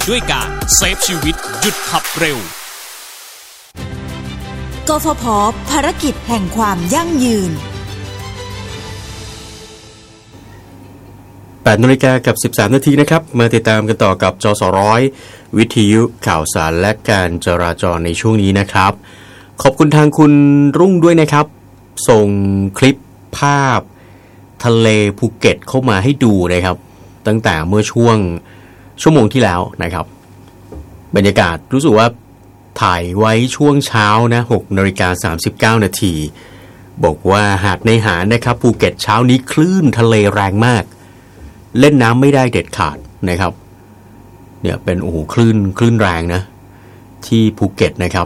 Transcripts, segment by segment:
ด้วยการเซฟชีวิตหยุดขับเร็วกฟผ.ภารกิจแห่งความยั่งยืน 8 นาฬิกากับ 13 นาทีนะครับมาติดตามกันต่อกับจสร้อยวิทยุข่าวสารและการจราจรในช่วงนี้นะครับขอบคุณทางคุณรุ่งด้วยนะครับส่งคลิปภาพทะเลภูเก็ตเข้ามาให้ดูนะครับตั้งแต่เมื่อช่วงชั่วโมงที่แล้วนะครับบรรยากาศรู้สึกว่าถ่ายไว้ช่วงเช้านะ6:39 นาทีบอกว่าหาดในหาดนะครับภูเก็ตเช้านี้คลื่นทะเลแรงมากเล่นน้ำไม่ได้เด็ดขาดนะครับเนี่ยเป็นโอ้โหคลื่นแรงนะที่ภูเก็ตนะครับ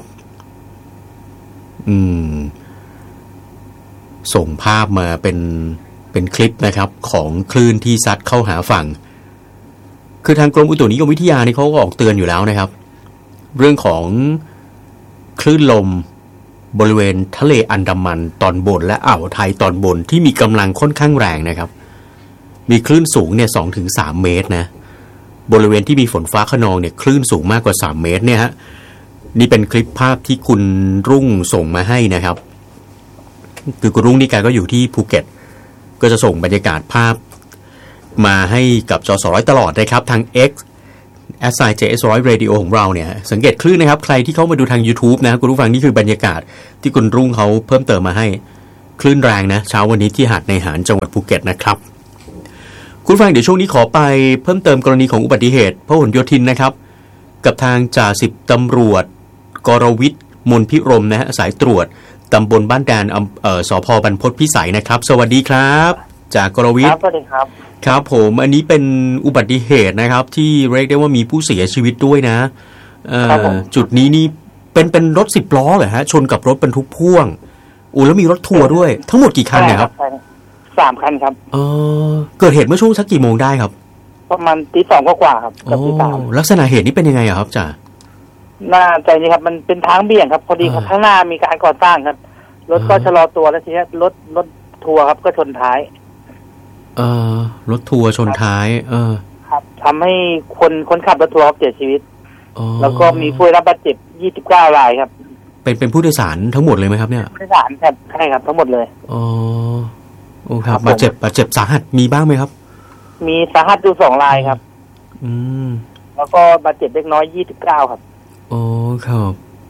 ส่งภาพมาเป็นคลิปนะครับของคลื่นที่ซัดเข้าหาฝั่งคือทางกรมอุตุนิยมวิทยานี่เขาก็ออกเตือนอยู่แล้วนะครับเรื่องของคลื่นลมบริเวณทะเลอันดามันตอนบนและอ่าวไทยตอนบนที่มีกำลังค่อนข้างแรงนะครับมีคลื่นสูงเนี่ย 2-3 เมตรนะบริเวณที่มีฝนฟ้าคะนองเนี่ยคลื่นสูงมากกว่า3เมตรเนี่ยฮะนี่เป็นคลิปภาพที่คุณรุ่งส่งมาให้นะครับคือคุณรุ่งนี่แกก็อยู่ที่ภูเก็ตก็จะส่งบรรยากาศภาพมาให้กับจสร้อยตลอดนะครับทาง X @JS100 Radio ของเราเนี่ยสังเกตคลื่นนะครับใครที่เข้ามาดูทาง YouTube นะคุณผู้ฟังนี่คือบรรยากาศที่คุณรุ่งเขาเพิ่มเติมมาให้คลื่นแรงนะเช้าวันนี้ที่หาดในหาญจังหวัดภูเก็ตนะครับคุณผู้ฟังเดี๋ยวช่วงนี้ขอไปเพิ่มเติมกรณีของอุบัติเหตุพหลโยธินนะครับกับทางจ่าสิบตำรวจกรวิทย์มนพิรมนะฮะสายตรวจตำบลบ้านแดนสภ.บรรพตพิสัยนะครับสวัสดีครับจากกรวิทย์สวัสดีครับครับผมอันนี้เป็นอุบัติเหตุนะครับที่เรียกได้ว่ามีผู้เสียชีวิตด้วยนะจุดนี้นี่เป็นรถ10 ล้อเหรอฮะชนกับรถบรรทุกพ่วงแล้วมีรถทัวร์ด้วยทั้งหมดกี่คันเนี่ยครับ 3 คันครับเกิดเหตุเมื่อช่วงสักกี่โมงได้ครับประมาณตี 2 กว่าครับกับตี 3 ลักษณะเหตุนี้เป็นยังไงครับจ่าน่าใจนี่ครับมันเป็นทางเบี่ยงครับพอดีข้างหน้ามีการก่อสร้างครับรถก็ชะลอตัวแล้วทีนี้รถทัวร์ครับก็ชนท้ายรถทัวร์ชนท้ายครับทำให้คนขับรถทัวร์เสียชีวิตแล้วก็มีผู้ได้รับบาดเจ็บ29 รายครับเป็นผู้โดยสารทั้งหมดเลยไหมครับเนี่ยผู้โดยสารครับใช่ครับทั้งหมดเลยโอ้ครับบาดเจ็บสาหัสมีบ้างไหมครับมีสาหัสอยู่2 รายครับแล้วก็บาดเจ็บเล็กน้อย29ครับครับ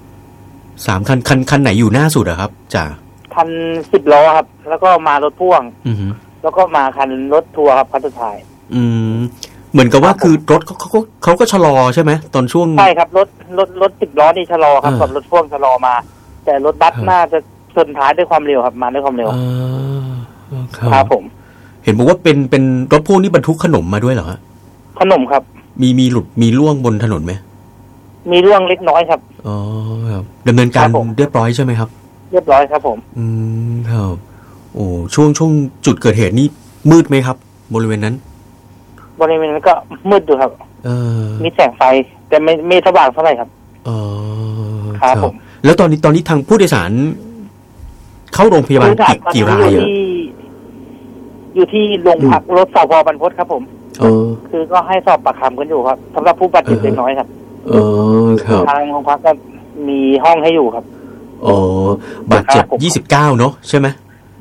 3 คันไหนอยู่หน้าสุดอะครับจ่าคัน10 ล้อครับแล้วก็มารถพ่วงแล้วก็มาคันรถทัวร์ครับคันสุดท้ายเหมือนกับว่าคือรถเขาก็ชะลอใช่ไหมตอนช่วงใช่ครับรถ10 ล้อนี่ชะลอครับกับรถพ่วงชะลอมาแต่รถบัสน่าจะชนท้ายด้วยความเร็วครับมาด้วยความเร็วครับผมเห็นบอกว่าเป็นรถพ่วงนี่บรรทุกขนมมาด้วยเหรอฮะขนมครับมีหลุดมีร่วงบนถนนไหมมีร่วงเล็กน้อยครับครับดำเนินการเรียบร้อยใช่ไหมครับเรียบร้อยครับผมครับโอ้ช่วงจุดเกิดเหตุนี่มืดไหมครับบริเวณนั้นก็มืดอยู่ครับมีแสงไฟแต่ไม่สว่างเท่าไหร่ครับครับผมแล้วตอนนี้ทางผู้โดยสารเข้าโรงพยาบาลกี่รายอยู่ที่โรงพักรถสพ.บรรพตครับผมคือก็ให้สอบปากคำกันอยู่ครับสำหรับผู้บาดเจ็บเล็กน้อยครับทางโรงพักก็มีห้องให้อยู่ครับบาดเจ็บ29เนาะใช่ไหม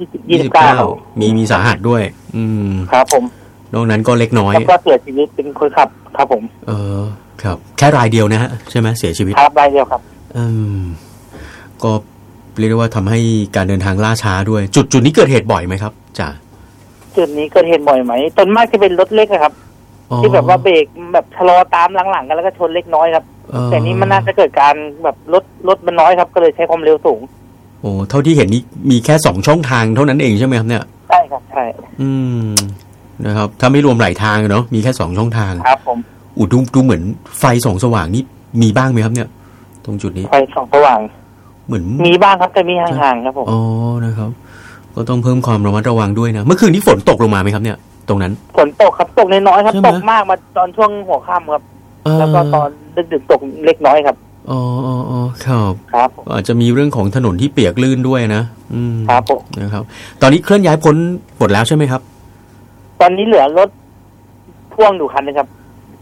29มีสาหัสด้วยครับผมนอกนั้นก็เล็กน้อยแล้วก็เสียชีวิตเป็นคนขับครับผมครับแค่รายเดียวนะฮะใช่ไหมเสียชีวิตครับรายเดียวครับก็เรียกได้ว่าทำให้การเดินทางล่าช้าด้วยจุดนี้เกิดเหตุบ่อยไหมครับจ่าจุดนี้เกิดเหตุบ่อยไหมต้นมากจะเป็นรถเล็กครับที่แบบว่าเบรกแบบชะลอตามหลังๆกันแล้วก็ชนเล็กน้อยครับแต่นี้มันน่าจะเกิดการแบบรถมันน้อยครับก็เลยใช้ความเร็วสูงเท่าที่เห็นนี่มีแค่2 ช่องทางเท่านั้นเองใช่ไหมครับเนี่ยใช่ครับใช่นะครับถ้าไม่รวมหลายทางเนาะมีแค่2 ช่องทางครับผมดูเหมือนไฟส่องสว่างนี่มีบ้างไหมครับเนี่ยตรงจุดนี้ไฟส่องสว่างเหมือนมีบ้างครับแต่มีห่างๆครับผมนะครับก็ต้องเพิ่มความระมัดระวังด้วยนะเมื่อคืนนี้ฝนตกลงมาไหมครับเนี่ยตรงนั้นฝนตกครับตกน้อยๆครับตกมากมาตอนช่วงหัวค่ำครับแล้วก็ตอนดึกๆตกเล็กน้อยครับครับอาจจะมีเรื่องของถนนที่เปียกลื่นด้วยนะครับผมนะครับตอนนี้เคลื่อนย้ายพ้นหมดแล้วใช่ไหมครับตอนนี้เหลือรถพ่วงอยู่คันนึงครับ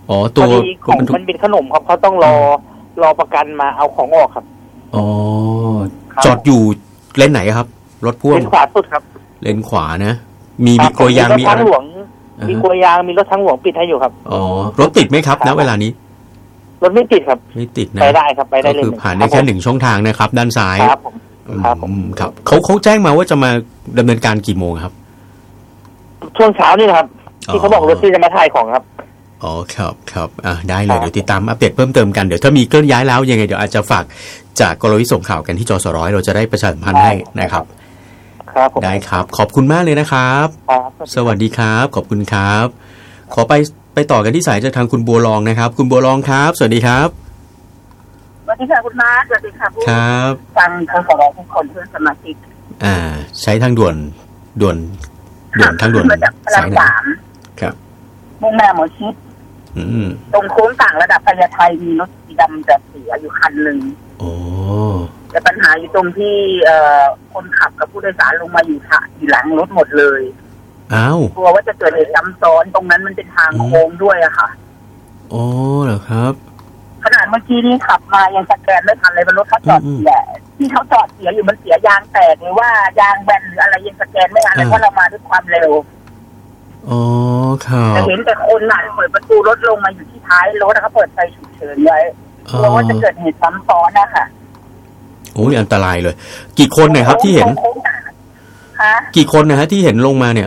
อ๋อตัวของมันเป็นขนมครับเขาต้องรอประกันมาเอาของออกครับอ๋อจอดอยู่เลนไหนครับรถพ่วงเลนขวาสุดครับเลนขวานะมีกลัวยางมีรถทางหลวงมีกลัวยางมีรถทางหลวงปิดให้อยู่ครับอ๋อรถติดไหมครับณเวลานี้รถไม่ติดครับไม่ติดนะไปได้ครับไปได้เลยก็คือผ่านได้แค่1ช่องทางนะครับด้านซ้ายครับผมครับผมครับเขาแจ้งมาว่าจะมาดำเนินการกี่โมงครับช่วงเช้านี่นะครับที่เขาบอกรถที่จะมาถ่ายของครับอ๋อครับได้เลยเดี๋ยวติดตามอัปเดตเพิ่มเติมกันเดี๋ยวถ้ามีเคลื่อนย้ายแล้วยังไงเดี๋ยวอาจจะฝากจากกรณีส่งข่าวกันที่จสร้อยเราจะได้ประชาสัมพันธ์ให้นะครับครับได้ครับขอบคุณมากเลยนะครับสวัสดีครับขอบคุณครับขอไปต่อกันที่สายจากทางคุณบัวรองนะครับคุณบัวรองครับสวัสดีครับสวัสดีค่ะคุณมาร์คสวัสดีค่ะครับฟังทางสรทุกคนเพื่อนสมาชิกใช้ทางด่วนทางด่วนสาย3 ครับมุ่งหน้าหมอชิดตรงโค้งต่างระดับพญาไทมีรถสีดำจะเสียอยู่คันหนึ่งโอ้แต่ปัญหาอยู่ตรงที่คนขับกับผู้โดยสารลงมาอยู่หลังรถหมดเลยอ้าวกลัวว่าจะเกิดเหตุซ้ำซ้อนตรงนั้นมันเป็นทางโค้งด้วยอะค่ะโอ้เหรอครับขนาดเมื่อกี้นี้ขับมายังสแกนไม่ทันเลยมันรถเขาจอดเสียที่เขาจอดเสียอยู่มันเสียยางแตกหรือว่ายางแบนหรืออะไรยังสแกนไม่ทันเลยเพราะเรามาด้วยความเร็วอ๋อครับแต่เห็นแต่คนน่ะเปิดประตูรถลงมาอยู่ที่ท้ายรถแล้วเขาเปิดไฟฉุกเฉินไว้กลัวว่าจะเกิดเหตุซ้ำซ้อนนะคะโอ้ยอันตรายเลยกี่คนเนี่ยครับที่เห็นกี่คนนะฮะที่เห็นลงมาเนี่ย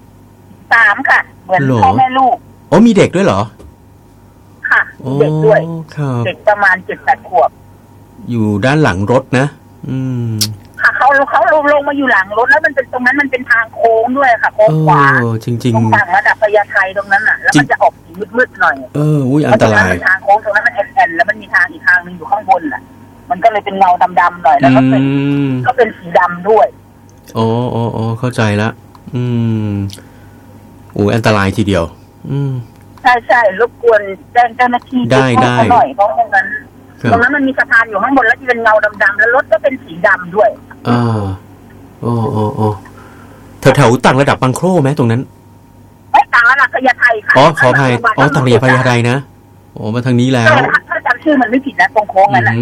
3ค่ะเหมือนพ่อแม่ลูกอ๋อมีเด็กด้วยเหรอค่ะเด็กด้วยเด็กประมาณ 7-8 ขวบอยู่ด้านหลังรถนะค่ะเขาลงมาอยู่หลังรถแล้วมันเป็นตรงนั้นมันเป็นทางโค้งด้วยค่ะโค้งขวาจริงๆตรงต่างระดับพญาไทตรงนั้นน่ะแล้วมันจะออกสีมืดๆหน่อยอุ้ยอันตรายทางโค้งตรงนั้นมันแอนแล้วมันมีทางอีกทางนึงอยู่ข้างบนน่ะมันก็เลยเป็นเงาดำๆหน่อยแล้วก็เป็นสีดำด้วยอ๋อเข้าใจละอันตรายทีเดียวใช่รบกวนแจ้งเจ้าหน้าที่ได้หน่อยเพราะตรงนั้นมันมีสะพานอยู่ข้างบนแล้วที่เป็นเงาดำๆแล้วรถก็เป็นสีดำด้วยแถวต่างระดับบางโคร่ไหมตรงนั้นไม่ต่างระดับพญาไทค่ะขออภัยต่างระดับพญาไทนะมาทางนี้แล้วถ้าจำชื่อมันไม่ผิดนะตรงโค้งนั้น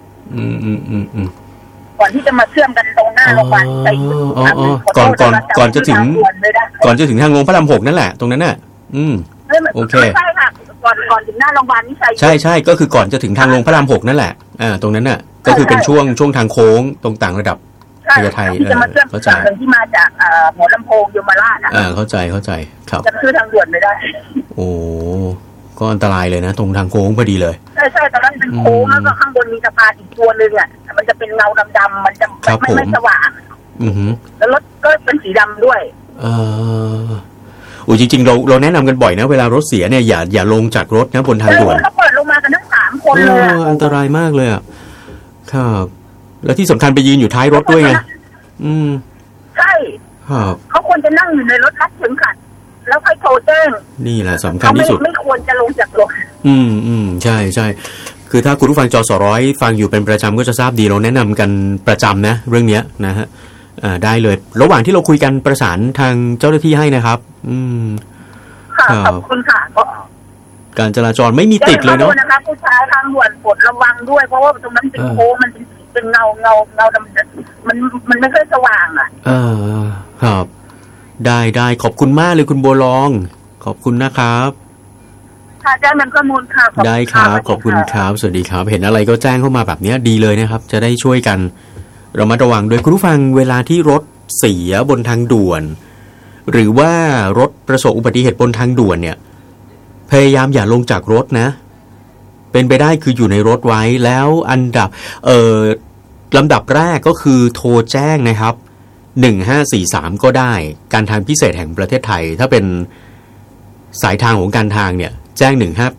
ก่อนที่จะมาเชื่อมกันตรงหน้าโรงพยาบาลไปก่อนจะถึงทางโรงพยาบาล6นั่นแหละตรงนั้นน่ะโอเคใช่ค่ะก่อนถึงหน้าโรงพยาบาลนี่ใช่ก็คือก่อนจะถึงทางโรงพยาบาล6นั่นแหละตรงนั้นน่ะก็คือเป็นช่วงทางโค้งตรงต่างระดับพญาไทที่จะมาเชื่อมกับทางที่มาจากหัวลำโพงยมราชเข้าใจครับจะคือทางด่วนไม่ได้โอ้ก็อันตรายเลยนะตรงทางโค้งพอดีเลยใช่ตอนนั้นเป็นโค้งแล้วก็ข้างบนมีสะพานอีกตัวนึงมันจะเป็นเงาดำๆมันจะไม่สว่างแล้วรถก็เป็นสีดำด้วยจริงๆเราแนะนำกันบ่อยนะเวลารถเสียเนี่ยอย่าลงจากรถนะบนทางด่วนเขาเปิดลงมากันทั้ง3คนเลยอันตรายมากเลยครับแล้วที่สำคัญไปยืนอยู่ท้ายรถด้วยไงใช่ครับเขาควรจะนั่งอยู่ในรถรัดเข็มขัดแล้วค่อยโทรแจ้งนี่แหละสำคัญที่สุดไม่ควรจะลงจากรถใช่คือถ้าคุณผู้ฟังจสร้อยฟังอยู่เป็นประจำก็จะทราบดีเราแนะนำกันประจำนะเรื่องนี้นะฮะได้เลยระหว่างที่เราคุยกันประสานทางเจ้าหน้าที่ให้นะครับค่ะขอบคุณค่ะการจราจรไม่มีติดเลยเนาะนะคะผู้ชายทางด่วนกดระวังด้วยเพราะว่าตรงนั้นเป็นโค้งมันเป็นเงาดำมันไม่ค่อยสว่างครับได้ขอบคุณมากเลยคุณบัวรองขอบคุณนะครับค่ะแจ้งเป็นข้อมูลค่ะได้ครับขอบคุณครับสวัสดีครับเห็นอะไรก็แจ้งเข้ามาแบบนี้ดีเลยนะครับจะได้ช่วยกันเรามาระวังโดยคุณผู้ฟังเวลาที่รถเสียบนทางด่วนหรือว่ารถประสบอุบัติเหตุบนทางด่วนเนี่ยพยายามอย่าลงจากรถนะเป็นไปได้คืออยู่ในรถไว้แล้วอันดับลำดับแรกก็คือโทรแจ้งนะครับ1543ก็ได้การทางพิเศษแห่งประเทศไทยถ้าเป็นสายทางของการทางเนี่ยแจ้ง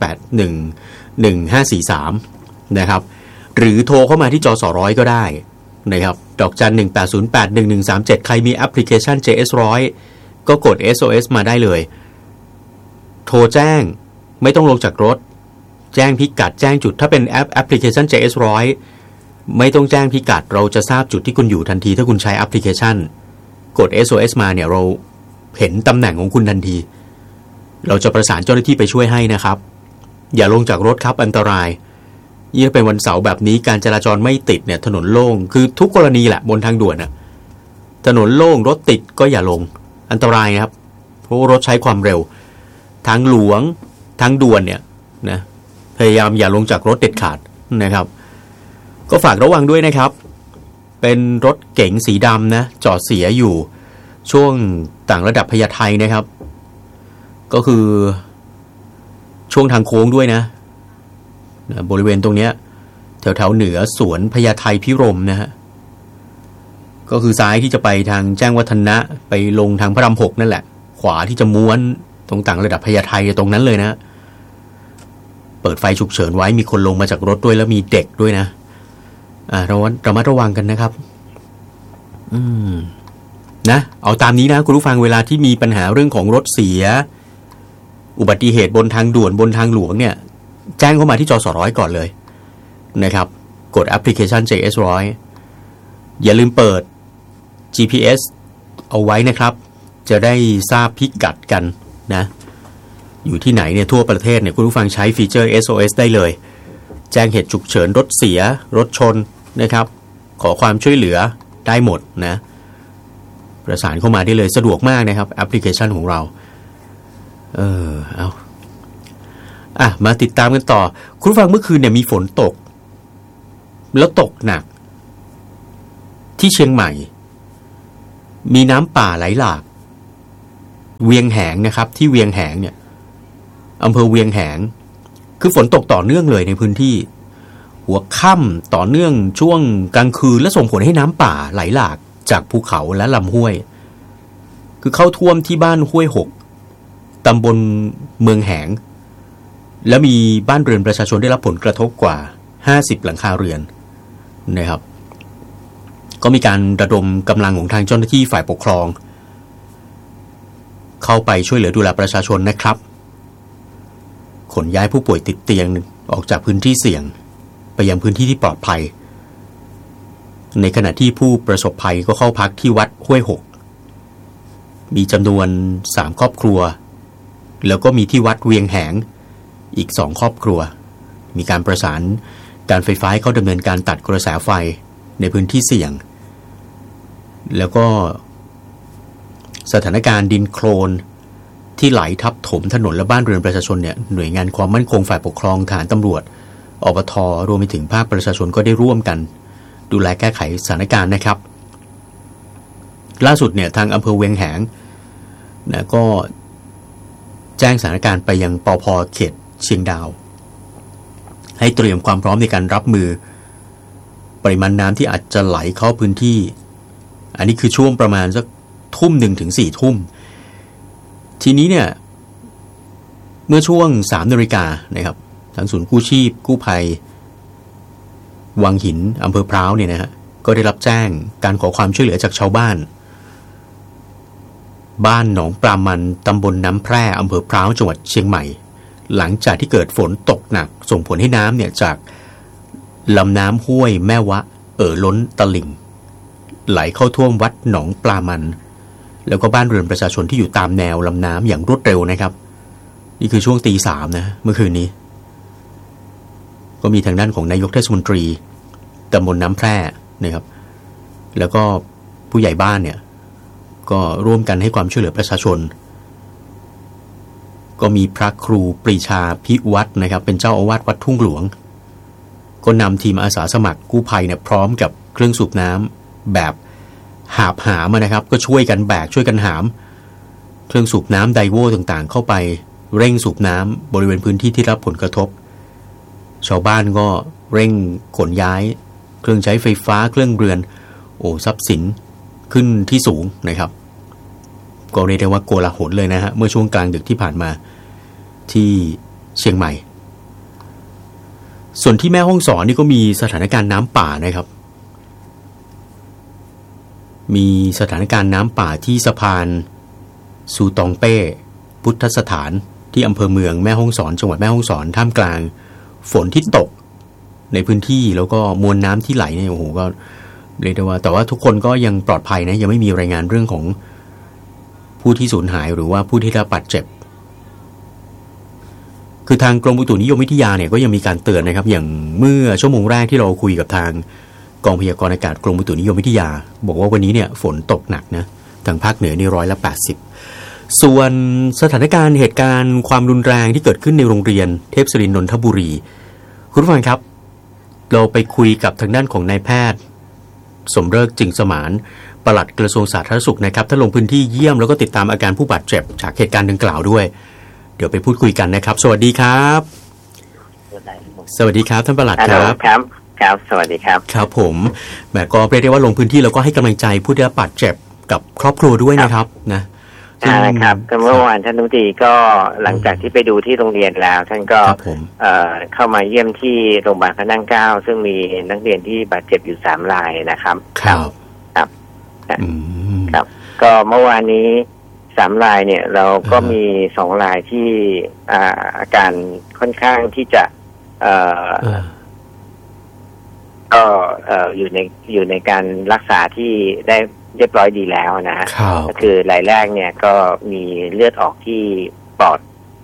15411543นะครับหรือโทรเข้ามาที่จสร้อยก็ได้นะครับดอกจัน18081137ใครมีแอปพลิเคชัน JS100 ก็กด SOS มาได้เลยโทรแจ้งไม่ต้องลงจากรถแจ้งพิกัดแจ้งจุดถ้าเป็นแอปพลิเคชัน JS100 ไม่ต้องแจ้งพิกัดเราจะทราบจุดที่คุณอยู่ทันทีถ้าคุณใช้แอปพลิเคชันกด SOS มาเนี่ยเราเห็นตำแหน่งของคุณทันทีเราจะประสานเจ้าหน้าที่ไปช่วยให้นะครับอย่าลงจากรถครับอันตรายยิ่งเป็นวันเสาร์แบบนี้การจราจรไม่ติดเนี่ยถนนโล่งคือทุกกรณีแหละบนทางด่วนน่ะถนนโล่งรถติดก็อย่าลงอันตรายนะครับเพราะรถใช้ความเร็วทางหลวงทางด่วนเนี่ยนะพยายามอย่าลงจากรถเด็ดขาดนะครับก็ฝากระวังด้วยนะครับเป็นรถเก๋งสีดำนะจอดเสียอยู่ช่วงต่างระดับพญาไทนะครับก็คือช่วงทางโค้งด้วยนะบริเวณตรงเนี้ยแถวเหนือสวนพญาไทพิรมนะฮะก็คือซ้ายที่จะไปทางแจ้งวัฒนะไปลงทางพระราม6นั่นแหละขวาที่จะม้วนตรงต่างระดับพญาไทตรงนั้นเลยนะเปิดไฟฉุกเฉินไว้มีคนลงมาจากรถด้วยแล้วมีเด็กด้วยนะระมัดระวังกันนะครับนะเอาตามนี้นะคุณผู้ฟังเวลาที่มีปัญหาเรื่องของรถเสียอุบัติเหตุบนทางด่วนบนทางหลวงเนี่ยแจ้งเข้ามาที่จส.100ก่อนเลยนะครับกดแอปพลิเคชัน JS100 อย่าลืมเปิด GPS เอาไว้นะครับจะได้ทราบพิกัดกันนะอยู่ที่ไหนเนี่ยทั่วประเทศเนี่ยคุณผู้ฟังใช้ฟีเจอร์ SOS ได้เลยแจ้งเหตุฉุกเฉินรถเสียรถชนนะครับขอความช่วยเหลือได้หมดนะประสานเข้ามาได้เลยสะดวกมากนะครับแอปพลิเคชันของเราเอามาติดตามกันต่อคุณผู้ฟังเมื่อคืนเนี่ยมีฝนตกแล้วตกหนักที่เชียงใหม่มีน้ำป่าไหลหลากเวียงแหงนะครับที่เวียงแหงเนี่ยอำเภอเวียงแหงคือฝนตกต่อเนื่องเลยในพื้นที่หัวค่ำต่อเนื่องช่วงกลางคืนและส่งผลให้น้ำป่าไหลหลากจากภูเขาและลำห้วยคือเข้าท่วมที่บ้านห้วยหกตำบลเมืองแหงและมีบ้านเรือนประชาชนได้รับผลกระทบกว่า50หลังคาเรือนนะครับก็มีการระดมกำลังของทางเจ้าหน้าที่ฝ่ายปกครองเข้าไปช่วยเหลือดูแลประชาชนนะครับขนย้ายผู้ป่วยติดเตียงออกจากพื้นที่เสี่ยงไปยังพื้นที่ที่ปลอดภัยในขณะที่ผู้ประสบภัยก็เข้าพักที่วัดห้วยหกมีจำนวน3ครอบครัวแล้วก็มีที่วัดเวียงแหงอีก2ครอบครัวมีการประสานการไฟฟ้าให้เขาดำเนินการตัดกระแสไฟในพื้นที่เสี่ยงแล้วก็สถานการณ์ดินโคลนที่ไหลทับถมถนนและบ้านเรือนประชาชนเนี่ยหน่วยงานความมั่นคงฝ่ายปกครองทหารตำรวจอบท.รวมไปถึงภาคประชาชนก็ได้ร่วมกันดูแลแก้ไขสถานการณ์นะครับล่าสุดเนี่ยทางอำเภอเวียงแหงนะก็แจ้งสถานการณ์ไปยังปภ.เขตเชียงดาวให้เตรียมความพร้อมในการรับมือปริมาณน้ำที่อาจจะไหลเข้าพื้นที่อันนี้คือช่วงประมาณสักทุ่มหนึ่งถึง4 ทุ่มทีนี้เนี่ยเมื่อช่วง3 นาฬิกานะครับทางศูนย์กู้ชีพกู้ภัยวังหินอำเภอพร้าวเนี่ยนะฮะก็ได้รับแจ้งการขอความช่วยเหลือจากชาวบ้านหนองปลามันตำบลน้ำแพร่อำเภอพร้าวจังหวัดเชียงใหม่หลังจากที่เกิดฝนตกหนักส่งผลให้น้ำเนี่ยจากลำน้ำห้วยแม่วะล้นตลิ่งไหลเข้าท่วมวัดหนองปลามันแล้วก็บ้านเรือนประชาชนที่อยู่ตามแนวลำน้ำอย่างรวดเร็วนะครับนี่คือช่วง 3:00 นะเมื่อคืนนี้ก็มีทางด้านของนายกเทศมนตรีตำบลน้ำแพร่นะครับแล้วก็ผู้ใหญ่บ้านเนี่ยก็ร่วมกันให้ความช่วยเหลือประชาชนก็มีพระครูปรีชาพิวัตรนะครับเป็นเจ้าอาวาสวัดทุ่งหลวงก็นำทีมอาสาสมัครกู้ภัยเนี่ยพร้อมกับเครื่องสูบน้ำแบบหาบหามนะครับก็ช่วยกันแบกช่วยกันหามเครื่องสูบน้ำไดโวต่างๆเข้าไปเร่งสูบน้ำบริเวณพื้นที่ที่รับผลกระทบชาวบ้านก็เร่งขนย้ายเครื่องใช้ไฟฟ้าเครื่องเรือนทรัพย์สินขึ้นที่สูงนะครับก็เรียกได้ว่าโกลาหลเลยนะฮะเมื่อช่วงกลางดึกที่ผ่านมาที่เชียงใหม่ส่วนที่แม่ฮ่องสอนนี่ก็มีสถานการณ์น้ำป่านะครับมีสถานการณ์น้ำป่าที่สะพานซูตองเป้พุทธสถานที่อำเภอเมืองแม่ฮ่องสอนจังหวัดแม่ฮ่องสอนท่ามกลางฝนที่ตกในพื้นที่แล้วก็มวลน้ำที่ไหลเนี่ยก็เรียกได้ว่าแต่ว่าทุกคนก็ยังปลอดภัยนะยังไม่มีรายงานเรื่องของผู้ที่สูญหายหรือว่าผู้ที่ได้รับบาดเจ็บคือทางกรมอุตุนิยมวิทยาเนี่ยก็ยังมีการเตือนนะครับอย่างเมื่อชั่วโมงแรกที่เราคุยกับทางกองพยากรณ์อากาศกรมอุตุนิยมวิทยาบอกว่าวันนี้เนี่ยฝนตกหนักนะทางภาคเหนือนี่180ส่วนสถานการณ์เหตุการณ์ความรุนแรงที่เกิดขึ้นในโรงเรียนเทพศิรินทร์นนทบุรีคุณผู้ฟังครับเราไปคุยกับทางด้านของนายแพทย์สมฤกษ์จึงสมานปลัดกระทรวงสาธารณสุขนะครับท่านลงพื้นที่เยี่ยมแล้วก็ติดตามอาการผู้บาดเจ็บจากเหตุการณ์ดังกล่าวด้วยเดี๋ยวไปพูดคุยกันนะครับสวัสดีครับสวัสดีครับท่านปลัดครับครับสวัสดีครับครับผมแหมก็เรียกได้ว่าลงพื้นที่แล้วก็ให้กำลังใจผู้ได้รับบาดเจ็บกับครอบครัวด้วยนะครับนะครับก็เมื่อวานท่านนุตีก็หลังจากที่ไปดูที่โรงเรียนแล้วท่านก็เข้ามาเยี่ยมที่โรงพยาบาลพระนั่งเกล้าซึ่งมีนักเรียนที่บาดเจ็บอยู่3 รายนะครับครับก็เมื่อวานนี้3 รายเนี่ยเราก็มี2 รายที่อาการค่อนข้างที่จะก็อยู่ในการรักษาที่ได้เรียบร้อยดีแล้วนะฮะก็คือรายแรกเนี่ยก็มีเลือดออกที่ปอด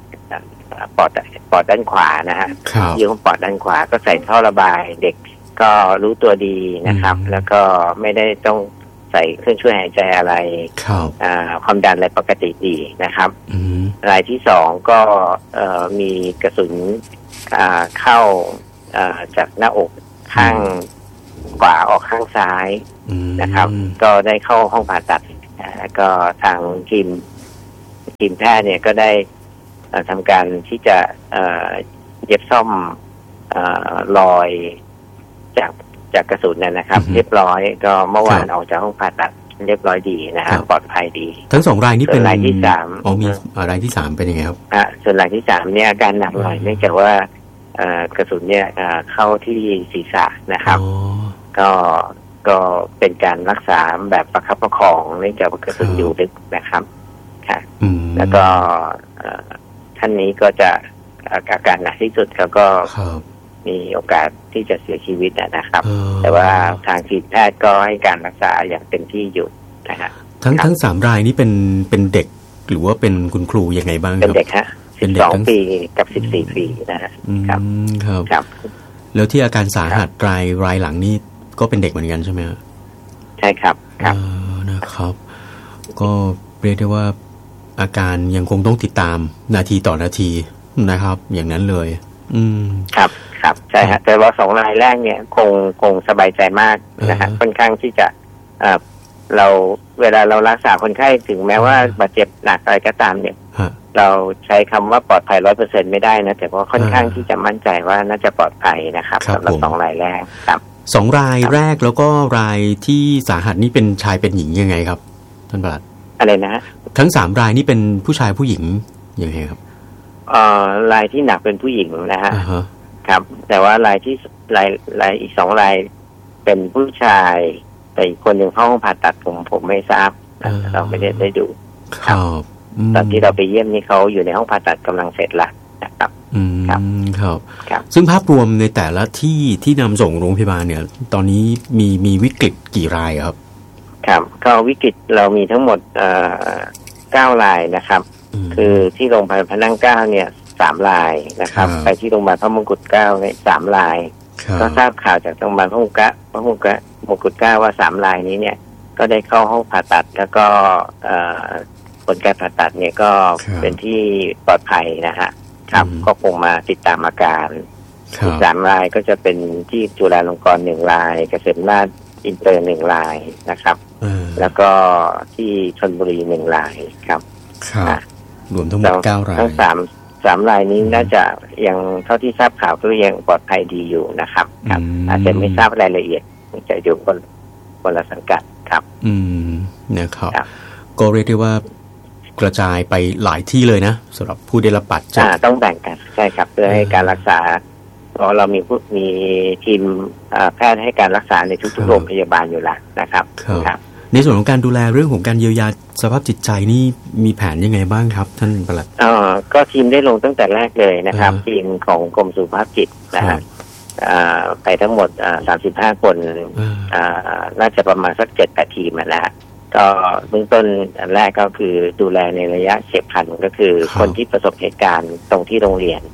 ด้านขวานะฮะยื่นปอดด้านขวาก็ใส่ท่อระบายเด็กก็รู้ตัวดีนะครับแล้วก็ไม่ได้ต้องใส่เครื่องช่วยหายใจอะไรความดันอะไรปกติดีนะครับรายที่2ก็มีกระสุนเข้าจากหน้าอกข้างขวาออกข้างซ้ายนะครับก็ได้เข้าห้องผ่าตัดก็ทางทีมแพทย์เนี่ยก็ได้ทำการที่จะเย็บซ่อมรอยจากกระสุนนะครับเรียบร้อยก็เมื่อวานออกจากห้องผ่าตัดเรียบร้อยดีนะฮะปลอดภัยดีทั้ง2 รายนี้เป็นรายที่3 มีรายที่3เป็นยังไงครับส่วนรายที่3เนี่ยอาการหนักหน่อยเนื่องจากว่ากระสุนเนี่ยเข้าที่ศีรษะนะครับก็เป็นการรักษาแบบประคับประคองเนื่องจากกระสุนอยู่ลึกนะครับค่ะแล้วก็ท่านนี้ก็จะอาการหนักที่สุดแล้วก็มีโอกาสที่จะเสียชีวิตนะครับแต่ว่าทางทีมแพทย์ก็ให้การรักษาอย่างเต็มที่อยู่นะฮะทั้ง3 รายนี้เป็นเด็กหรือว่าเป็นคุณครูยังไงบ้างครับเป็นเด็กฮะ12 ปีกับ14 ปีนะฮะครับแล้วที่อาการสาหัสรายหลังนี่ก็เป็นเด็กเหมือนกันใช่ไหมครับใช่ครับนะครับก็เรียกได้ว่าอาการยังคงต้องติดตามนาทีต่อนาทีนะครับอย่างนั้นเลยครับใช่ฮะแต่ว่า2 รายแรกเนี่ยคงสบายใจมากนะฮะค่อนข้างที่จะเราเวลาเรารักษาคนไข้ถึงแม้ว่าบาดเจ็บหนักอะไรก็ตามเนี่ยเราใช้คำว่าปลอดภัย 100% ไม่ได้นะแต่ว่าค่อนข้างที่จะมั่นใจว่าน่าจะปลอดภัยนะครับสำหรับ2 รายแรกครับ 2 รายแรกแล้วก็รายที่สาหัสนี่เป็นชายเป็นหญิงยังไงครับท่านปลัดอะไรนะทั้ง3 รายนี่เป็นผู้ชายผู้หญิงยังไงครับรายที่หนักเป็นผู้หญิงนะฮะครับแต่ว่ารายที่รายอีก2 รายเป็นผู้ชายแต่อีกคนหนึ่งเข้าห้องผ่าตัดผมไม่ทราบเราไม่ได้ดูครับตอนที่เราไปเยี่ยมนี่เขาอยู่ในห้องผ่าตัดกำลังเสร็จละนะครับครับซึ่งภาพรวมในแต่ละที่นำส่งโรงพยาบาลเนี่ยตอนนี้มีวิกฤตกี่รายครับครับก็วิกฤตเรามีทั้งหมด9 รายนะครับคือที่โรงพยาบาลพระนั่งเกล้าเนี่ย3 รายนะครับไปที่โรงพยาบาลพระมงกุฎเกล้าเนี่ย3 รายก็ทราบข่าวจากโรงพยาบาลพระมงกุฎเกล้าว่า3 รายนี้เนี่ยก็ได้เข้าห้องผ่าตัดแล้วก็ผลการผ่าตัดเนี่ยก็เป็นที่ปลอดภัยนะฮะครับก็คงมาติดตามอาการอีก3 รายก็จะเป็นที่จุฬาลงกรณ์1 รายเกษมราษฎร์อินเตอร์1 รายนะครับแล้วก็ที่ชลบุรี1 รายครับรวมทั้งหมด9 รายทั้ง3 รายนี้น่าจะยังเท่าที่ทราบข่าวก็ยังปลอดภัยดีอยู่นะครับอาจจะไม่ทราบรายละเอียดจะอยู่คนละสังกัดครับนะครับก็เรียกได้ว่ากระจายไปหลายที่เลยนะสำหรับผู้ได้รับบาดเจ็บต้องแบ่งกันใช่ครับเพื่อให้การรักษาเพราะเรามีทีมแพทย์ให้การรักษาในทุกๆโรงพยาบาลอยู่แล้วนะครับในส่วนของการดูแลเรื่องของการเยียวยาสภาพจิตใจนี่มีแผนยังไงบ้างครับท่านปลัดก็ทีมได้ลงตั้งแต่แรกเลยนะครับทีมของกรมสุขภาพจิตนะฮะไปทั้งหมด35 คนน่าจะประมาณสัก 7-8 ทีมนะฮะก็เบื้องต้นอันแรกก็คือดูแลในระยะเฉียบพลันก็คือคนที่ประสบเหตุการณ์ตรงที่โรงเรียน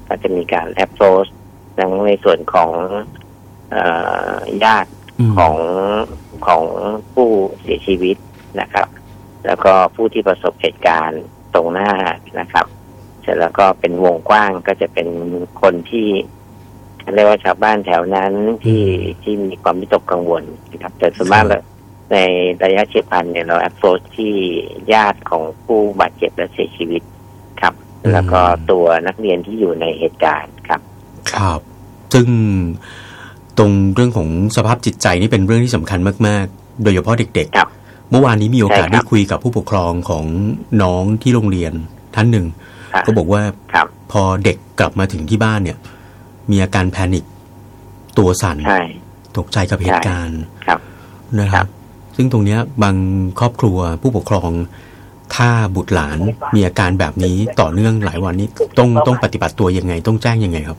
ก็จะมีการแอปโพสทั้งในส่วนของญาติของผู้เสียชีวิตนะครับแล้วก็ผู้ที่ประสบเหตุการณ์ตรงหน้านะครับเสร็จแล้วก็เป็นวงกว้างก็จะเป็นคนที่เรียกว่าชาวบ้านแถวนั้นที่มีความวิตกกังวลนะครับแต่ส่วนมากในระยะเฉียบพลันเนี่ยเราแอปโพสที่ญาติของผู้บาดเจ็บและเสียชีวิตครับแล้วก็ตัวนักเรียนที่อยู่ในเหตุการณ์ครับครับซึ่งตรงเรื่องของสภาพจิตใจนี่เป็นเรื่องที่สำคัญมากๆโดยเฉพาะเด็กๆเมื่อวานนี้มีโอกาสได้คุยกับผู้ปกครองของน้องที่โรงเรียนท่านหนึ่งก็บอกว่าพอเด็กกลับมาถึงที่บ้านเนี่ยมีอาการแพนิคตัวสั่นตกใจกับเหตุการณ์นะครับซึ่งตรงนี้บางครอบครัวผู้ปกครองถ้าบุตรหลานมีอาการแบบนี้ต่อเนื่องหลายวันนี้ต้องปฏิบัติตัวยังไงต้องแจ้งยังไงครับ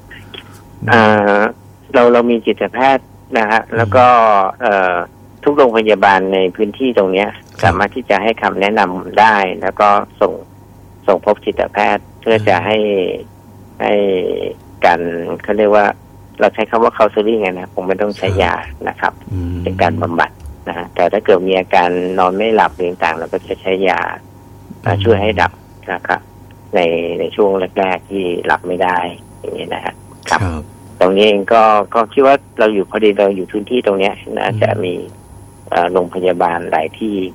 เรามีจิตแพทย์นะฮะแล้วก็ทุกโรงพยาบาลในพื้นที่ตรงนี้สามารถที่จะให้คำแนะนำได้แล้วก็ส่งพบจิตแพทย์เพื่อจะให้การเขาเรียกว่าเราใช้คำว่า counseling นะผมไม่ต้องใช้ยานะครับเป็นการบำบัดนะแต่ถ้าเกิดมีอาการนอนไม่หลับต่างๆเราก็จะใช้ยาช่วยให้ดับนะครับในช่วงแรกๆที่หลับไม่ได้อย่างนี้นะครับตรงนี้เองก็คิดว่าเราอยู่พอดีเราอยู่พื้นที่ตรงนี้นะจะมีโรงพยาบาลหลาย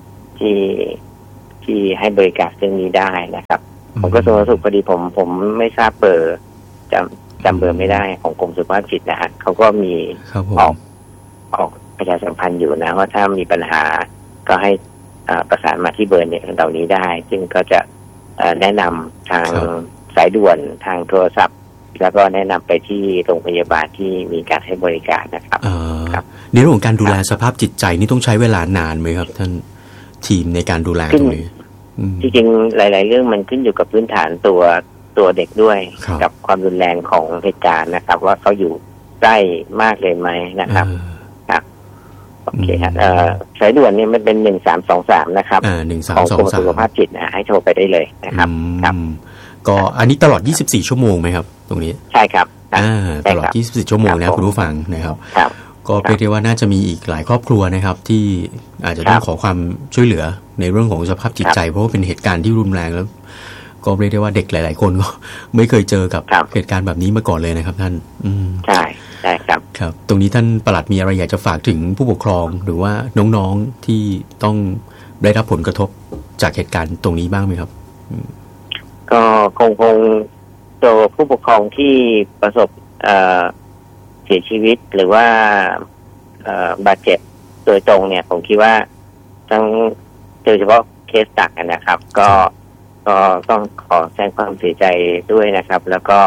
ที่ให้บริการเรื่องนี้ได้นะครับผมก็สาธารณสุขพอดีผมไม่ทราบเบอร์จำเบอร์ไม่ได้ของกรมสุขภาพจิตนะฮะเขาก็มีออกประชาสัมพันธ์อยู่นะว่าถ้ามีปัญหาก็ให้ประสานมาที่เบอร์เนี่ยเหล่านี้ได้ซึ่งก็จะแนะนำทางสายด่วนทางโทรศัพท์แล้วก็แนะนำไปที่โรงพยาบาลที่มีการให้บริการนะครับในเรื่องของการดูแลสภาพจิตใจนี่ต้องใช้เวลานานไหมครับท่านทีมในการดูแลตรงนี้จริงๆหลายๆเรื่องมันขึ้นอยู่กับพื้นฐานตัวเด็กด้วยกับความรุนแรงของเหตุการณ์นะครับว่าเขาอยู่ใกล้มากเลยไหมนะครับครับโอเคครับสายด่วนนี่มันเป็น1323นะครับของกรมสุขภาพจิตนะให้โทรไปได้เลยนะครับครับก็อันนี้ตลอด24ชั่วโมงไหมครับตรงนี้ใช่ครับตลอด24ชั่วโมงนะคุณผู้ฟังนะครับก็เรียกได้ว่าน่าจะมีอีกหลายครอบครัวนะครับที่อาจจะต้องขอความช่วยเหลือในเรื่องของสภาพจิตใจเพราะว่าเป็นเหตุการณ์ที่รุนแรงแล้วก็เรียกได้ว่าเด็กหลายๆคนก็ไม่เคยเจอกับเหตุการณ์แบบนี้มาก่อนเลยนะครับท่านใช่ครับครับตรงนี้ท่านปลัดมีอะไรอยากจะฝากถึงผู้ปกครองหรือว่าน้องๆที่ต้องได้รับผลกระทบจากเหตุการณ์ตรงนี้บ้างไหมครับก็คงตัวผู้ปกครองที่ประสบเสียชีวิตหรือว่าบาดเจ็บโดยตรงเนี่ยผมคิดว่าทั้งโดยเฉพาะเคสตักนะครับก็ต้องขอแสดงความเสียใจด้วยนะครับแล้วก็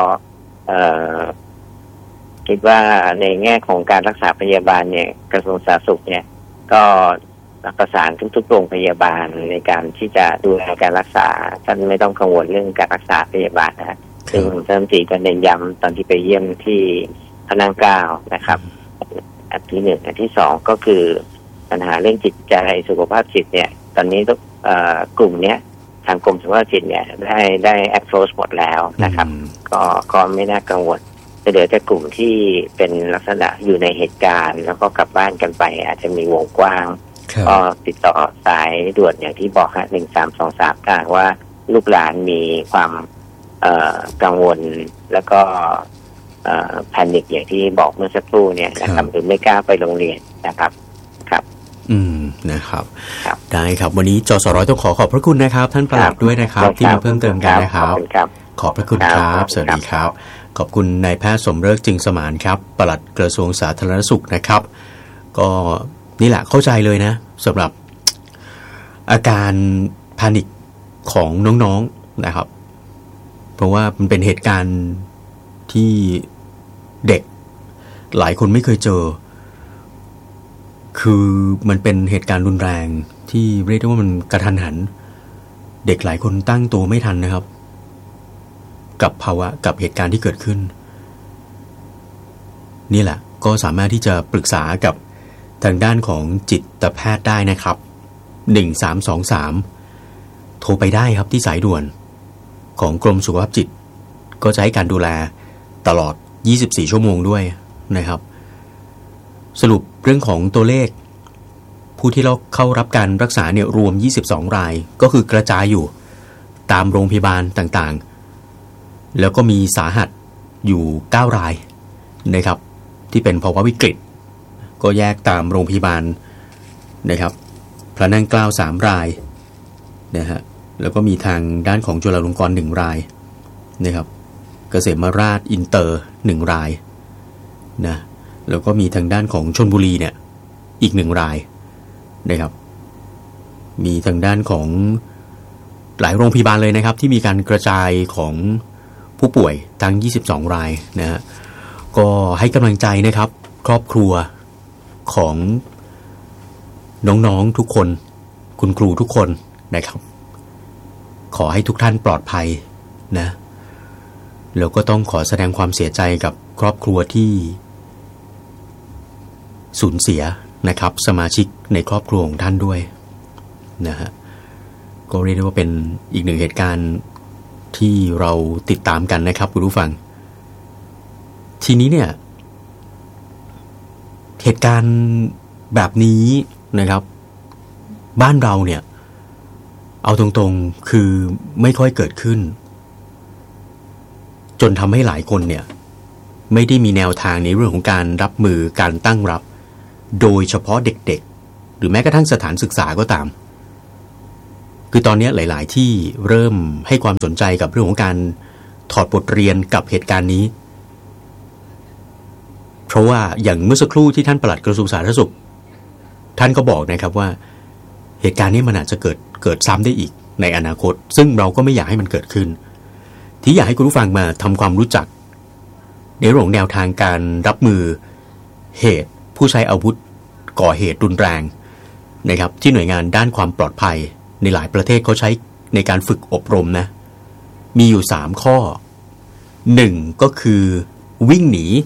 คิดว่าในแง่ของการรักษาพยาบาลเนี่ยกระทรวงสาธารณสุขเนี่ยก็ประสานทุกๆโรงพยาบาลในการที่จะดูแลการรักษาท่านไม่ต้องกังวลเรื่องการรักษาพยาบาลนะซึ่งท่านตีก็เน้นย้ำตอนที่ไปเยี่ยมที่พระนั่งเกล้านะครับอันที่หนึ่งอันที่สองก็คือปัญหาเรื่องจิตใจสุขภาพจิตเนี่ยตอนนี้กลุ่มเนี้ยทางกรมสุขภาพจิตเนี่ยได้ approach หมดแล้วนะครับก็ไม่น่ากังวลแต่เดี๋ยวจะกลุ่มที่เป็นลักษณะอยู่ในเหตุการณ์แล้วก็กลับบ้านกันไปอาจจะมีวงกว้างก็ติดต่อสายด่วนอย่างที่บอกฮะ1323ถ้าว่าลูกหลานมีความกังวลแล้วก็แพนิคอย่างที่บอกเมื่อสักครู่เนี่ยนะครับหรือไม่กล้าไปโรงเรียนนะครับครับนะครับได้ครับวันนี้จสร้อยต้องขอบพระคุณนะครับท่านปลัดด้วยนะครับที่มาเพิ่มเติมกันนะครับขอบพระคุณครับสวัสดีครับขอบคุณนายแพทย์สมฤกษ์จึงสมานครับปลัดกระทรวงสาธารณสุขนะครับก็นี่แหละเข้าใจเลยนะสำหรับอาการแพนิคของน้องๆนะครับเพราะว่ามันเป็นเหตุการณ์ที่เด็กหลายคนไม่เคยเจอคือมันเป็นเหตุการณ์รุนแรงที่เรียกได้ว่ามันกระทันหันเด็กหลายคนตั้งตัวไม่ทันนะครับกับภาวะกับเหตุการณ์ที่เกิดขึ้นนี่แหละก็สามารถที่จะปรึกษากับทางด้านของจิตแพทย์ได้นะครับ1323โทรไปได้ครับที่สายด่วนของกรมสุขภาพจิตก็จะให้การดูแลตลอด24ชั่วโมงด้วยนะครับสรุปเรื่องของตัวเลขผู้ที่เข้ารับการรักษาเนี่ยรวม22รายก็คือกระจายอยู่ตามโรงพยาบาลต่างๆแล้วก็มีสาหัสอยู่9รายนะครับที่เป็นภาวะวิกฤตก็แยกตามโรงพยาบาลนะครับพระนั่งเกล้า3รายนะฮะแล้วก็มีทางด้านของจุฬาลงกรณ์1รายนะครับเกษมราชอินเตอร์1รายนะแล้วก็มีทางด้านของชลบุรีเนี่ยอีก1รายนะครับมีทางด้านของหลายโรงพยาบาลเลยนะครับที่มีการกระจายของผู้ป่วยทั้ง22รายนะฮะก็ให้กำลังใจนะครับครอบครัวของน้องๆทุกคนคุณครูทุกคนนะครับขอให้ทุกท่านปลอดภัยนะแล้วก็ต้องขอแสดงความเสียใจกับครอบครัวที่สูญเสียนะครับสมาชิกในครอบครัวของท่านด้วยนะฮะก็เรียกได้ว่าเป็นอีกหนึ่งเหตุการณ์ที่เราติดตามกันนะครับคุณผู้ฟังทีนี้เนี่ยเหตุการณ์แบบนี้นะครับบ้านเราเนี่ยเอาตรงๆคือไม่ค่อยเกิดขึ้นจนทำให้หลายคนเนี่ยไม่ได้มีแนวทางในเรื่องของการรับมือการตั้งรับโดยเฉพาะเด็กๆหรือแม้กระทั่งสถานศึกษาก็ตามคือตอนนี้หลายๆที่เริ่มให้ความสนใจกับเรื่องของการถอดบทเรียนกับเหตุการณ์นี้เพราะว่าอย่างเมื่อสักครู่ที่ท่านปลัดกระทรวงสาธารณสุขท่านก็บอกนะครับว่าเหตุการณ์นี้มันอาจจะเกิดซ้ำได้อีกในอนาคตซึ่งเราก็ไม่อยากให้มันเกิดขึ้นที่อยากให้คุณผู้ฟังมาทำความรู้จักในเรื่องของแนวทางการรับมือเหตุผู้ใช้อาวุธก่อเหตุรุนแรงนะครับที่หน่วยงานด้านความปลอดภัยในหลายประเทศเขาใช้ในการฝึกอบรมนะมีอยู่3ข้อ1ก็คือวิ่งหนี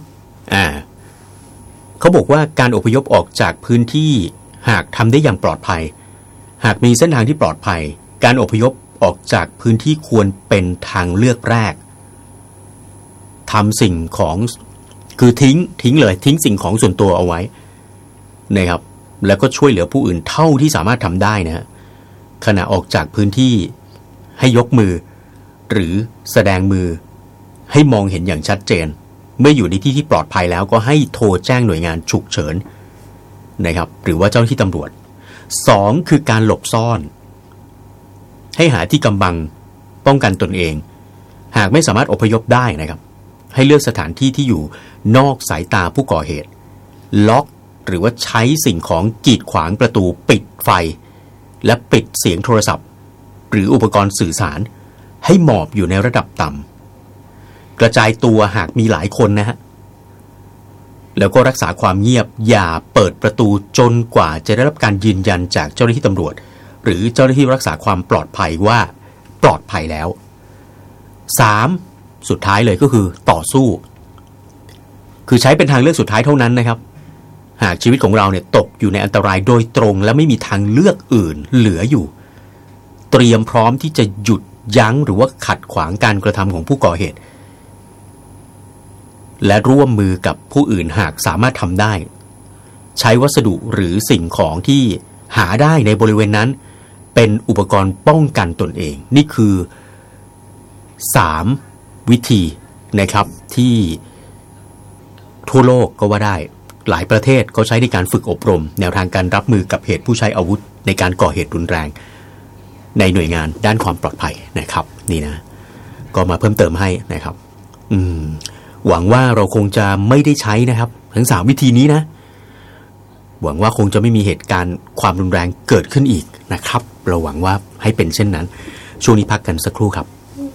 เขาบอกว่าการอพยพออกจากพื้นที่หากทำได้อย่างปลอดภัยหากมีเส้นทางที่ปลอดภัยการอพยพออกจากพื้นที่ควรเป็นทางเลือกแรกทำสิ่งของคือทิ้งเลยทิ้งสิ่งของส่วนตัวเอาไว้นะครับแล้วก็ช่วยเหลือผู้อื่นเท่าที่สามารถทำได้นะฮะขณะออกจากพื้นที่ให้ยกมือหรือแสดงมือให้มองเห็นอย่างชัดเจนเมื่ออยู่ในที่ที่ปลอดภัยแล้วก็ให้โทรแจ้งหน่วยงานฉุกเฉินนะครับหรือว่าเจ้าหน้าที่ตำรวจ2คือการหลบซ่อนให้หาที่กำบังป้องกันตนเองหากไม่สามารถอพยพได้นะครับให้เลือกสถานที่ที่อยู่นอกสายตาผู้ก่อเหตุล็อกหรือว่าใช้สิ่งของกีดขวางประตูปิดไฟและปิดเสียงโทรศัพท์หรืออุปกรณ์สื่อสารให้หมอบอยู่ในระดับต่ำกระจายตัวหากมีหลายคนนะฮะแล้วก็รักษาความเงียบอย่าเปิดประตูจนกว่าจะได้รับการยืนยันจากเจ้าหน้าที่ตำรวจหรือเจ้าหน้าที่รักษาความปลอดภัยว่าปลอดภัยแล้ว3สุดท้ายเลยก็คือต่อสู้คือใช้เป็นทางเลือกสุดท้ายเท่านั้นนะครับหากชีวิตของเราเนี่ยตกอยู่ในอันตรายโดยตรงและไม่มีทางเลือกอื่นเหลืออยู่เตรียมพร้อมที่จะหยุดยั้งหรือว่าขัดขวางการกระทำของผู้ก่อเหตุและร่วมมือกับผู้อื่นหากสามารถทำได้ใช้วัสดุหรือสิ่งของที่หาได้ในบริเวณนั้นเป็นอุปกรณ์ป้องกันตนเองนี่คือ3วิธีนะครับที่ทั่วโลกก็ว่าได้หลายประเทศเขาใช้ในการฝึกอบรมแนวทางการรับมือกับเหตุผู้ใช้อาวุธในการก่อเหตุรุนแรงในหน่วยงานด้านความปลอดภัยนะครับนี่นะก็มาเพิ่มเติมให้นะครับหวังว่าเราคงจะไม่ได้ใช้นะครับทั้ง3วิธีนี้นะหวังว่าคงจะไม่มีเหตุการณ์ความรุนแรงเกิดขึ้นอีกนะครับเราหวังว่าให้เป็นเช่นนั้นช่วงนี้พักกันสักครู่ครับ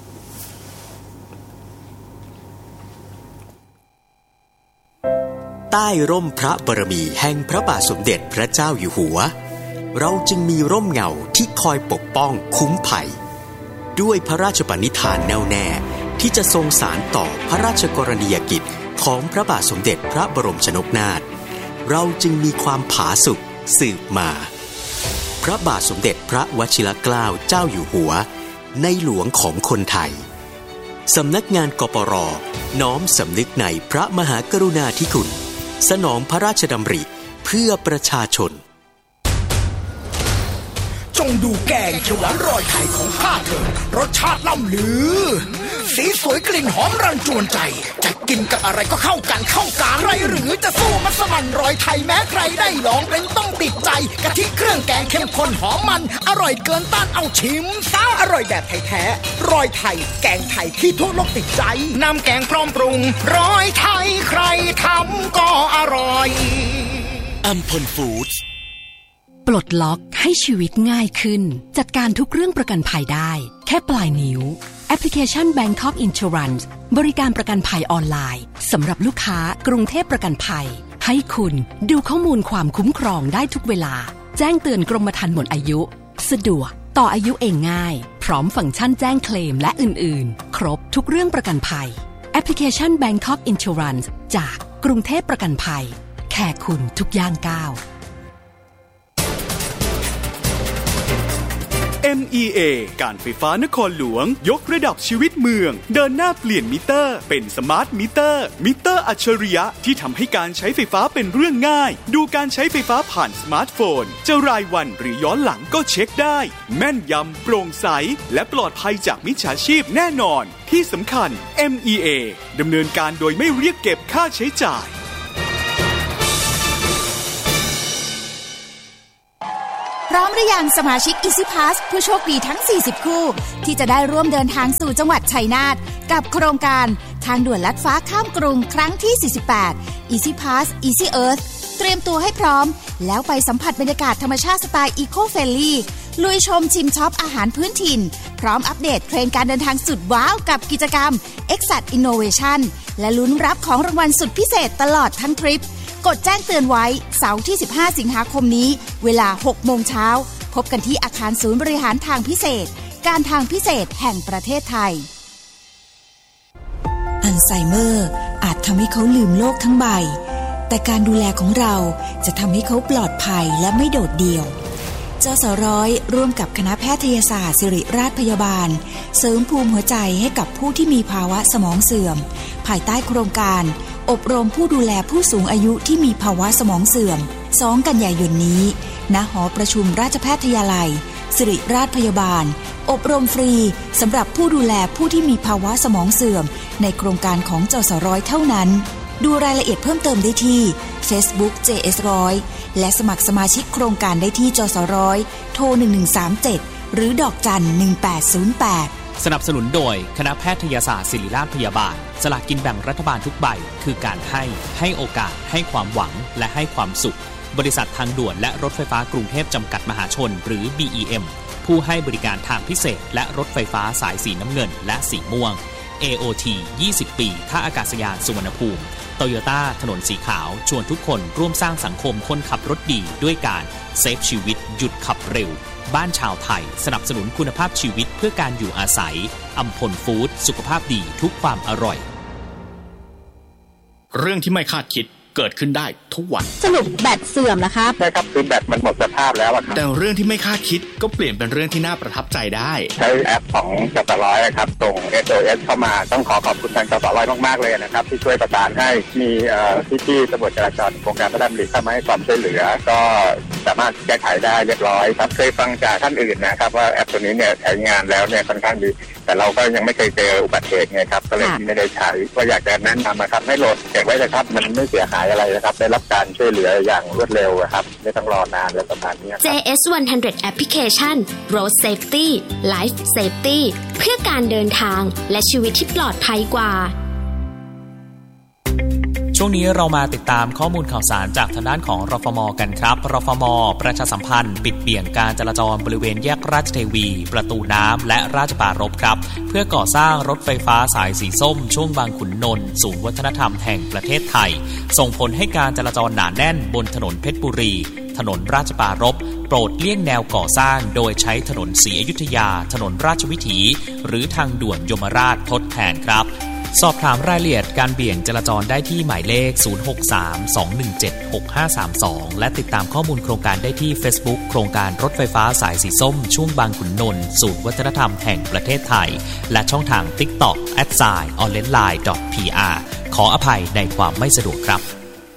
ใต้ร่มพระบารมีแห่งพระบาทสมเด็จพระเจ้าอยู่หัวเราจึงมีร่มเงาที่คอยปกป้องคุ้มภัยด้วยพระราชปณิธานแน่วแน่ที่จะทรงสานต่อพระราชกรณียกิจของพระบาทสมเด็จพระบรมชนกนาถเราจึงมีความผาสุกสืบมาพระบาทสมเด็จพระวชิรเกล้าเจ้าอยู่หัวในหลวงของคนไทยสำนักงานกปรน้อมสำนึกในพระมหากรุณาธิคุณสนองพระราชดำริเพื่อประชาชนจงดูแกงเขียวหวานรอยไข่ของข้าเถิดรสชาติล่ำลือสีสวยกลิ่นหอมรันจวนใจจะกินกับอะไรก็เข้ากันใครหรือจะสู้มัสมั่นรอยไทยแม้ใครได้ลองเป็นต้องติดใจกะทิเครื่องแกงเข้มข้นหอมมันอร่อยเกินต้านเอาชิมซะอร่อยแบบแท้ๆรอยไทยแกงไทยที่ทั่วโลกติดใจน้ำแกงพร้อมปรุงรอยไทยใครทำก็อร่อยอัมพลฟู้ดปลดล็อกให้ชีวิตง่ายขึ้นจัดการทุกเรื่องประกันภัยได้แค่ปลายนิ้วแอปพลิเคชัน Bangkok Insurance บริการประกันภัยออนไลน์สำหรับลูกค้ากรุงเทพประกันภัยให้คุณดูข้อมูลความคุ้มครองได้ทุกเวลาแจ้งเตือนกรมธรรม์หมดอายุสะดวกต่ออายุเองง่ายพร้อมฟังก์ชันแจ้งเคลมและอื่นๆครบทุกเรื่องประกันภัยแอปพลิเคชัน Bangkok Insurance จากกรุงเทพประกันภัยแค่คุณทุกย่างก้าว MEA การไฟฟ้านครหลวงยกระดับชีวิตเมืองเดินหน้าเปลี่ยนมิเตอร์เป็นสมาร์ทมิเตอร์อัจฉริยะที่ทำให้การใช้ไฟฟ้าเป็นเรื่องง่ายดูการใช้ไฟฟ้าผ่านสมาร์ทโฟนจะรายวันหรือย้อนหลังก็เช็คได้แม่นยำโปร่งใสและปลอดภัยจากมิจฉาชีพแน่นอนที่สำคัญ MEA ดำเนินการโดยไม่เรียกเก็บค่าใช้จ่ายพร้อมหรือยังสมาชิก Easy Pass ผู้โชคดีทั้ง40คู่ที่จะได้ร่วมเดินทางสู่จังหวัดชัยนาทกับโครงการทางด่วนลัดฟ้าข้ามกรุงครั้งที่48 Easy Pass Easy Earth เตรียมตัวให้พร้อมแล้วไปสัมผัสบรรยากาศธรรมชาติสไตล์ Eco Friendly ลุยชมชิมช็อปอาหารพื้นถิ่นพร้อมอัปเดตเทรนด์การเดินทางสุดว้าวกับกิจกรรม Exat Innovation และลุ้นรับของรางวัลสุดพิเศษตลอดทั้งทริปกดแจ้งเตือนไว้เสาร์ที่15สิงหาคมนี้เวลา 6 โมงเช้าพบกันที่อาคารศูนย์บริหารทางพิเศษการทางพิเศษแห่งประเทศไทยอัลไซเมอร์อาจทำให้เขาลืมโลกทั้งใบแต่การดูแลของเราจะทำให้เขาปลอดภัยและไม่โดดเดี่ยวจสร้อยร่วมกับคณะแพทยศาสตร์ศิริราชพยาบาลเสริมภูมิหัวใจให้กับผู้ที่มีภาวะสมองเสื่อมภายใต้โครงการอบรมผู้ดูแลผู้สูงอายุที่มีภาวะสมองเสื่อม2 กันยายนนี้ณ หอประชุมราชแพทยาลัยศิริราชพยาบาลอบรมฟรีสำหรับผู้ดูแลผู้ที่มีภาวะสมองเสื่อมในโครงการของจสร้อยเท่านั้นดูรายละเอียดเพิ่มเติมได้ที่ Facebook JS100 และสมัครสมาชิกโครงการได้ที่จสร้อยโทร1137หรือดอกจัน1808 สนับสนุนโดยคณะแพทยศาสตร์ศิริราชพยาบาลสลากกินแบ่งรัฐบาลทุกใบคือการให้โอกาสให้ความหวังและให้ความสุขบริษัททางด่วนและรถไฟฟ้ากรุงเทพจำกัดมหาชนหรือ BEM ผู้ให้บริการทางพิเศษและรถไฟฟ้าสายสีน้ำเงินและสีม่วง AOT 20 ปีท่าอากาศยานสุวรรณภูมิโตโยต้าถนนสีขาวชวนทุกคนร่วมสร้างสังคมคนขับรถดีด้วยการเซฟชีวิตหยุดขับเร็วบ้านชาวไทยสนับสนุนคุณภาพชีวิตเพื่อการอยู่อาศัยอัมพลฟู้ดสุขภาพดีทุกความอร่อยเรื่องที่ไม่คาดคิดเกิดขึ้นได้ทุกวันสรุปแบตเสื่อมนะครับใช่ครับคือแบตมันหมดสภาพแล้วครับแต่เรื่องที่ไม่คาดคิดก็เปลี่ยนเป็นเรื่องที่น่าประทับใจได้ใช้แอปของจสร้อยครับส่ง SOS เข้ามาต้องขอบคุณทางจสร้อยมากๆเลยนะครับที่ช่วยประสานให้มีพี่ตำรวจจราจรโครงการพระราชดำริเข้ามาให้ความช่วยเหลือก็สามารถแก้ไขได้เรียบร้อยครับเคยฟังจากท่านอื่นนะครับว่าแอปตัวนี้เนี่ยใช้งานแล้วเนี่ยค่อนข้างดีแต่เราก็ยังไม่เคยเจออุบัติเหตุไงครับก็เลยไม่ได้ใช้ก็อยากจะแนะนำนะครับให้โหลดเก็บไว้เลยครับมันไม่เสียหายอะไรนะครับได้รับการช่วยเหลืออย่างรวดเร็วครับไม่ต้องรอนานและประมาณนี้ JS100 Application Road Safety Life Safety เพื่อการเดินทางและชีวิตที่ปลอดภัยกว่าช่วงนี้เรามาติดตามข้อมูลข่าวสารจากทางด้านของรฟม.กันครับรฟม.ประชาสัมพันธ์ปิดเบี่ยงการจราจรบริเวณแยกราชเทวีประตูน้ำและราชปรารภครับเพื่อก่อสร้างรถไฟฟ้าสายสีส้มช่วงบางขุนนนท์ศูนย์วัฒนธรรมแห่งประเทศไทยส่งผลให้การจราจรหนาแน่นบนถนนเพชรบุรีถนนราชปรารภโปรดเลี่ยงแนวก่อสร้างโดยใช้ถนนศรีอยุธยาถนนราชวิถีหรือทางด่วนยมราชทดแทนครับสอบถามรายละเอียดการเบี่ยงจราจรได้ที่หมายเลข 063-217-6532 และติดตามข้อมูลโครงการได้ที่ Facebook โครงการรถไฟฟ้าสายสีส้มช่วงบางขุนนนท์ศูนย์วัฒนธรรมแห่งประเทศไทยและช่องทาง TikTok @onlinelive.pr ขออภัยในความไม่สะดวกครับ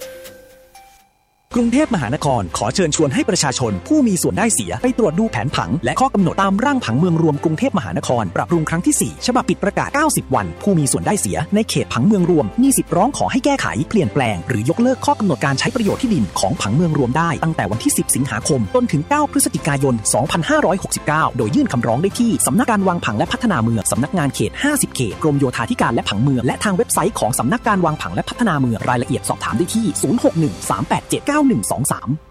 กรุงเทพมหานครขอเชิญชวนให้ประชาชนผู้มีส่วนได้เสียไปตรวจดูแผนผังและข้อกำหนดตามร่างผังเมืองรวมกรุงเทพมหานครปรับปรุงครั้งที่4ฉบับปิดประกาศ90วันผู้มีส่วนได้เสียในเขตผังเมืองรวมมีสิทธิ์ร้องขอให้แก้ไขเปลี่ยนแปลงหรือยกเลิกข้อกำหนดการใช้ประโยชน์ที่ดินของผังเมืองรวมได้ตั้งแต่วันที่10สิงหาคมจนถึง9พฤศจิกายน2569โดยยื่นคำร้องได้ที่สำนักการวางผังและพัฒนาเมืองสำนักงานเขต50เขตกรมโยธาธิการและผังเมืองและทางเว็บไซต์ของสำนักการวางผังและพัฒนาเมืองรายละเอียดสอบถามได้ที่0613879123